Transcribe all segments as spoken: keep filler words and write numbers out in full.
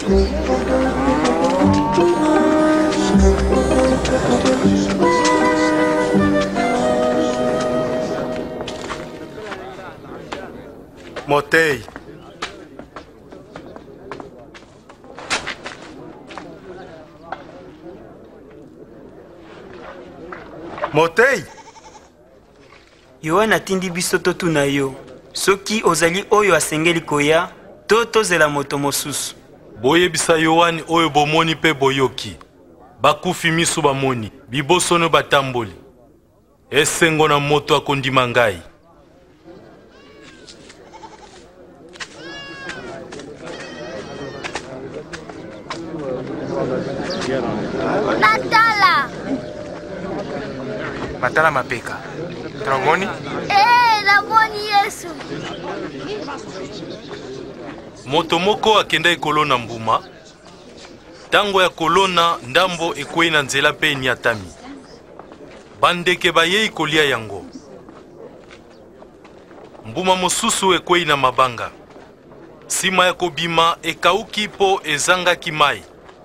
Motei. Motei. Yohana atindi biso totuna yo soki ozali oyo asengeli koya to tozela moto mosusu. Boyebisa Yohani oyo bomoni pe boyoki. Bakufi miso bamoni, bibosono batamboli. Esengo na moto akondima ngai. Natala. Matala mapeka. Tramoni? Eh, namoni Yesu. Moto moko akenda ekolona mbuma. Tango ya kolona ndambo ekwei na nzela pe niatami. Bandeke bayei kolia yango. Mbuma mosusu ekwei na mabanga. Sima ya kobima ekauki po ezangaki mai.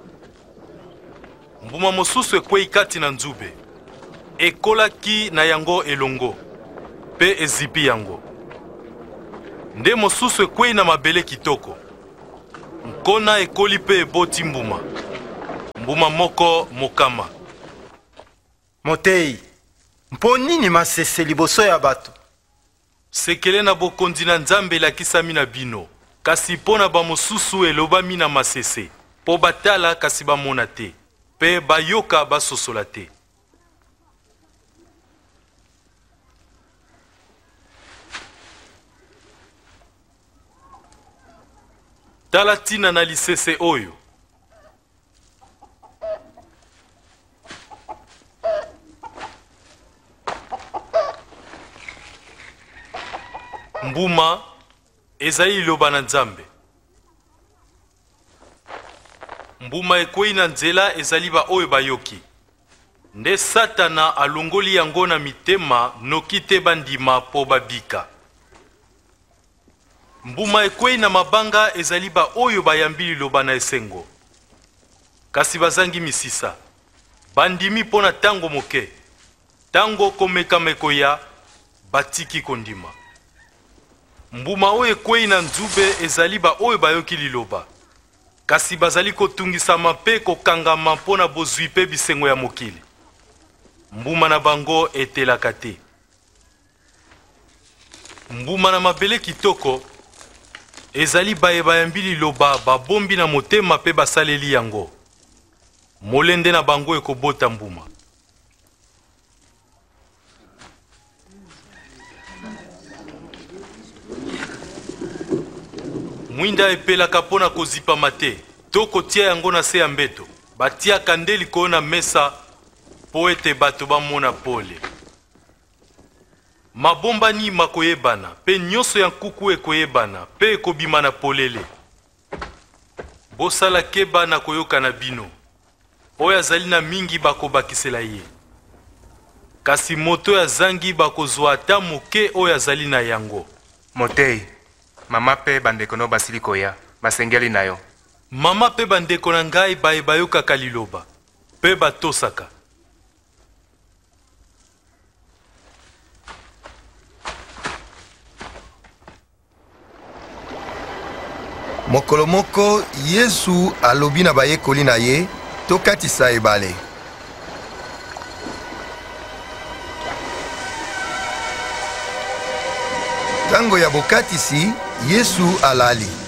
Mbuma mosusu ekwei kati na nzube. Ekolaki na yango elongo. Pe ezipi yango. Nde mosusu ekwei na mabele kitoko. Nkona ekoli pe eboti mbuma. Mbuma moko mokama. Motei. Mpo nini masese liboso ya bato? Sekele na bokonzi na Nzambe elakisami na bino. Kasi pona ba mosusu elobami na masese. Po batala kasi bamona te. Pe bayoka basosola te. Tala tina na lisese oyo. Mbuma ezali liloba na Nzambe. Mbuma ekwei na nzela ezali ba oyo bayoki. Nde Satana alongoli yango na mitema noki te bandima po babika. Mbuma ekwei na mabanga ezali ba oyo bayambi liloba na esengo. Kasi bazangi misisa. Bandimi pona tango moke. Tango komeka mekoya batiki kondima. Mbuma oyo ekwei na nzube ezali ba oyo bayoki liloba. Kasi bazali kotungisama pe kokangama pona bozwi pe bisengo ya mokili. Mbuma na bango etelaka te. Mbuma na mabele kitoko ezali baye bayambi liloba babombi na motema pe basaleli yango. Molende na bango ekobota mbuma. Mwinda epelaka pona kozipa mate, to kotia yango na se ya mbeto. Batiaka nde likolo na mesa po ete bato bamona pole. Mabombani makoyebana, pe nyonso ya nkuku ekoyebana, pe ekobima na polele. Bosala keba na koyoka na bino. Oyo azali na mingi bakobakisela ye. Kasi moto ya zangi bakozwa ata moke oyo azali na yango. Motei. Mama pe bandeko no basili koya. Basengeli na yo. Mama pe bandeko na ngai baye bayokaka liloba. Pe batosaka. Mokolo moko Yesu alobi na bayekoli na ye tokatisa ebale. Tango ya bokatisi Yesu alali.